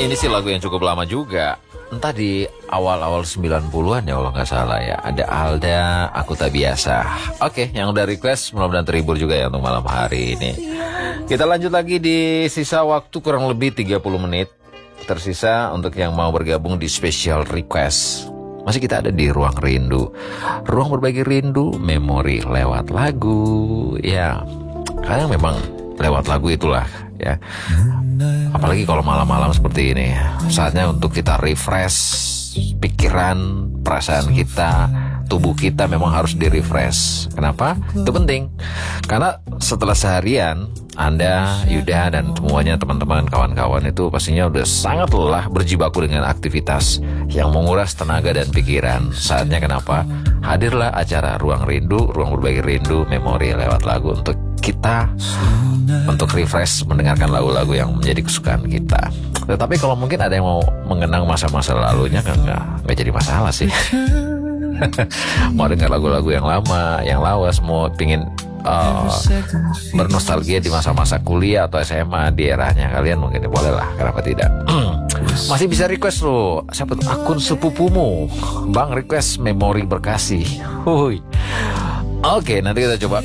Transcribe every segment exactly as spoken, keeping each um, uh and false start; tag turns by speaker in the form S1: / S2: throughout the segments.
S1: Ini sih lagu yang cukup lama juga. Entah di awal-awal sembilan puluhan ya kalau nggak salah ya. Ada Alda, Aku Tak Biasa. Oke, yang udah request mudah-mudahan terhibur juga ya untuk malam hari ini. Kita lanjut lagi di sisa waktu kurang lebih tiga puluh menit. Tersisa untuk yang mau bergabung di special request. Masih kita ada di Ruang Rindu. Ruang berbagi rindu, memori lewat lagu. Ya, kadang memang lewat lagu itulah ya. Apalagi kalau malam-malam seperti ini, saatnya untuk kita refresh pikiran, perasaan kita, tubuh kita memang harus di-refresh. Kenapa? Itu penting. Karena setelah seharian Anda, Yuda, dan semuanya teman-teman, kawan-kawan itu pastinya udah sangat lelah berjibaku dengan aktivitas yang menguras tenaga dan pikiran. Saatnya kenapa? Hadirlah acara Ruang Rindu, Ruang Berbagi Rindu, memori lewat lagu untuk kita, untuk refresh mendengarkan lagu-lagu yang menjadi kesukaan kita. Tetapi kalau mungkin ada yang mau mengenang masa-masa lalunya, kan nggak nggak jadi masalah sih. Mau dengar lagu-lagu yang lama, yang lawas, mau pingin uh, bernostalgia di masa-masa kuliah atau S M A di eranya kalian, mungkin boleh lah, kenapa tidak. Masih bisa request loh, siapa tuh, akun sepupumu Bang request memori berkasih. Hui. Oke, nanti kita coba.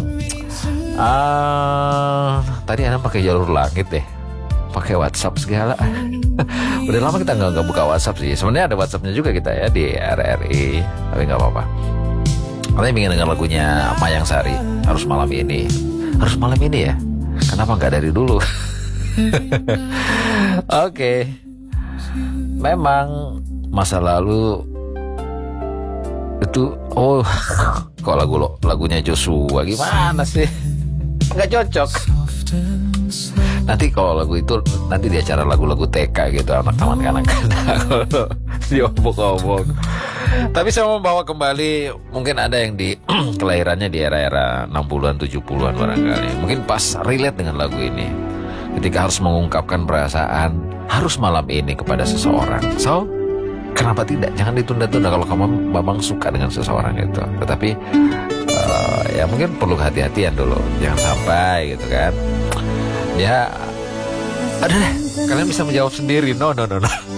S1: Ah, tadi Ana pakai jalur langit deh, pakai WhatsApp segala. Udah lama kita nggak buka WhatsApp sih. Sebenarnya ada WhatsAppnya juga kita ya di R R I, tapi nggak apa-apa. Katanya ingin dengar lagunya Mayang Sari. Harus malam ini, harus malam ini ya. Kenapa nggak dari dulu? Oke, okay. Memang masa lalu itu, oh, kok lagu lo, lagunya Joshua gimana sih? Nggak cocok. Nanti kalau lagu itu nanti di acara lagu-lagu T K gitu, anak taman kanak-kanak diobok-obok. Tapi saya mau bawa kembali, mungkin ada yang di kelahirannya di era-era enam puluhan tujuh puluhan barangkali. Mungkin pas relate dengan lagu ini. Ketika harus mengungkapkan perasaan, harus malam ini kepada seseorang. So, kenapa tidak? Jangan ditunda-tunda kalau kamu memang suka dengan seseorang itu. Tetapi uh, ya mungkin perlu kehati-hatian dulu, jangan sampai gitu kan. Ya, ada deh, kalian bisa menjawab sendiri. No, no, no, no.